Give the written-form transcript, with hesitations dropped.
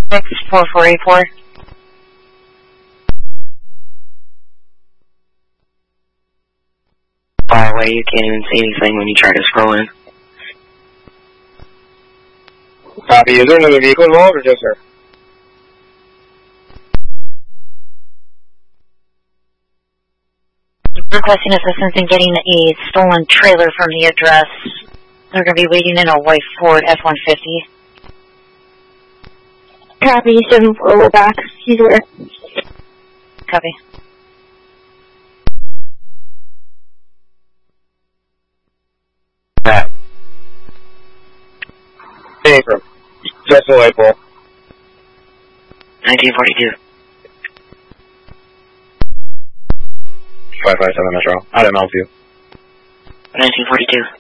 64484. Far away, you can't even see anything when you try to scroll in. Copy. Is there another vehicle involved or just her? Requesting assistance in getting a stolen trailer from the address. They're going to be waiting in a white Ford F-150. Copy, 7-4, we're back. He's where? Copy. Matt. Hey, from just the light pole. 1942. 557 Metro. Out at Mountview. 1942.